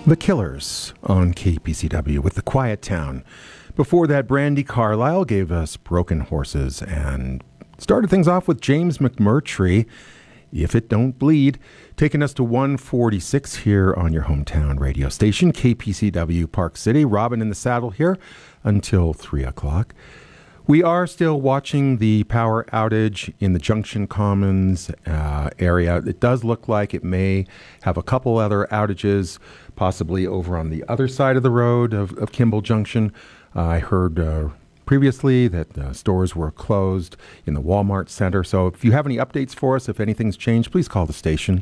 The Killers on KPCW with The Quiet Town. Before that, Brandi Carlile gave us Broken Horses and started things off with James McMurtry, If It Don't Bleed, taking us to 146 here on your hometown radio station, KPCW Park City. Robin in the saddle here until 3 o'clock. We are still watching the power outage in the Junction Commons area. It does look like it may have a couple other outages, possibly over on the other side of the road of Kimball Junction. I heard previously that stores were closed in the Walmart Center. So if you have any updates for us, if anything's changed, please call the station,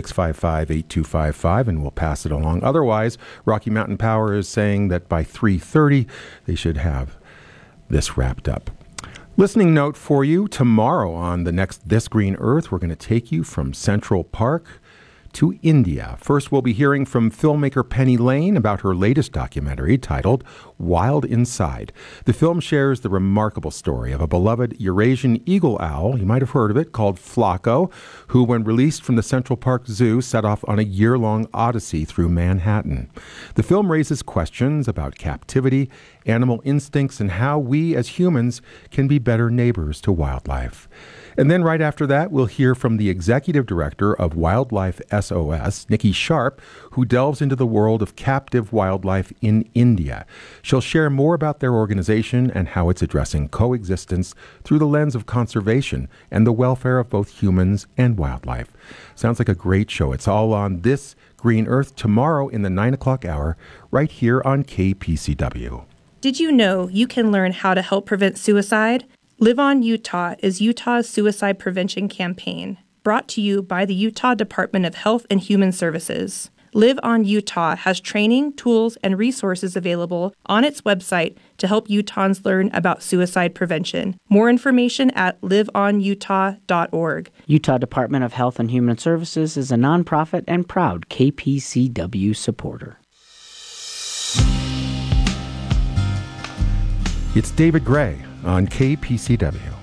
655-8255, and we'll pass it along. Otherwise, Rocky Mountain Power is saying that by 3:30, they should have this wrapped up. Listening note for you, tomorrow on the next This Green Earth, we're going to take you from Central Park to India. First, we'll be hearing from filmmaker Penny Lane about her latest documentary titled Wild Inside. The film shares the remarkable story of a beloved Eurasian eagle owl, you might have heard of it, called Flaco, who, when released from the Central Park Zoo, set off on a year-long odyssey through Manhattan. The film raises questions about captivity, animal instincts, and how we as humans can be better neighbors to wildlife. And then right after that, we'll hear from the executive director of Wildlife SOS, Nikki Sharp, who delves into the world of captive wildlife in India. She'll share more about their organization and how it's addressing coexistence through the lens of conservation and the welfare of both humans and wildlife. Sounds like a great show. It's all on This Green Earth tomorrow in the 9 o'clock hour, right here on KPCW. Did you know you can learn how to help prevent suicide? Live On Utah is Utah's suicide prevention campaign, brought to you by the Utah Department of Health and Human Services. Live On Utah has training, tools, and resources available on its website to help Utahns learn about suicide prevention. More information at liveonutah.org. Utah Department of Health and Human Services is a nonprofit and proud KPCW supporter. It's David Gray on KPCW.